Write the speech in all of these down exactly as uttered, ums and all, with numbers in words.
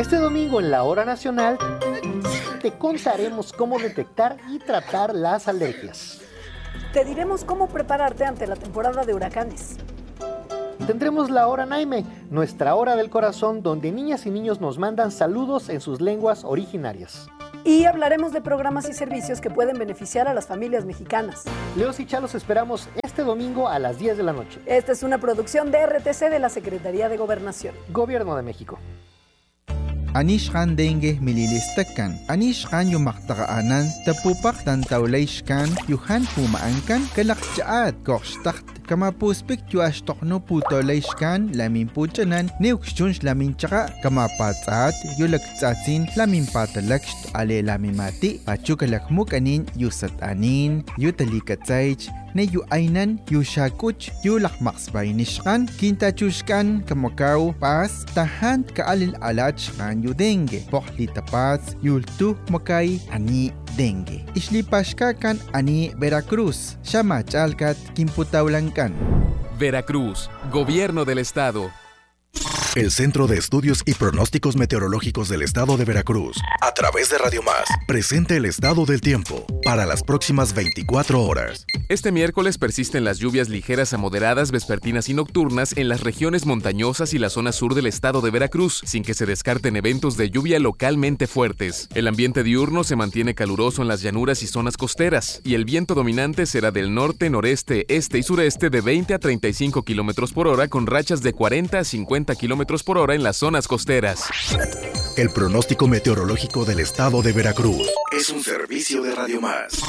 Este domingo en la Hora Nacional te contaremos cómo detectar y tratar las alergias. Te diremos cómo prepararte ante la temporada de huracanes. Tendremos la Hora Naime, nuestra hora del corazón, donde niñas y niños nos mandan saludos en sus lenguas originarias. Y hablaremos de programas y servicios que pueden beneficiar a las familias mexicanas. Leos y Chalos esperamos este domingo a las diez de la noche. Esta es una producción de R T C de la Secretaría de Gobernación. Gobierno de México. Anishkan dengue mililistakan. Anishkan yumaktaqaanan tapupak tantawlayshkan yuhan pumaankan kalakchaat korshtakt. Kama puspik yuashtokno putolayshkan lamin puchanan neukshunsh lamin chaka kama patsaat yulaktsatsin lamin patalakst ale lamimati pachukalakmuk anin yusat anin yutalikatsaych ne yu ainan yu shakuch yu lakmaksbainishkan kintachushkan kamakaw pas tahan kaalil alachkan yu dengue pohli tapaz yultu makay ani dengue islipashkakan ani Veracruz shamachalkat kimputawlankan. Veracruz, Gobierno del Estado. El Centro de Estudios y Pronósticos Meteorológicos del Estado de Veracruz, a través de Radio Más, presenta el estado del tiempo para las próximas veinticuatro horas. Este miércoles persisten las lluvias ligeras a moderadas vespertinas y nocturnas en las regiones montañosas y la zona sur del estado de Veracruz, sin que se descarten eventos de lluvia localmente fuertes. El ambiente diurno se mantiene caluroso en las llanuras y zonas costeras, y el viento dominante será del norte, noreste, este y sureste de veinte a treinta y cinco kilómetros por hora, con rachas de cuarenta a cincuenta kilómetros por hora en las zonas costeras. El pronóstico meteorológico del estado de Veracruz es un servicio de Radio Más.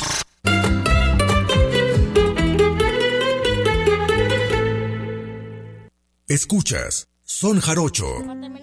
Escuchas Son Jarocho.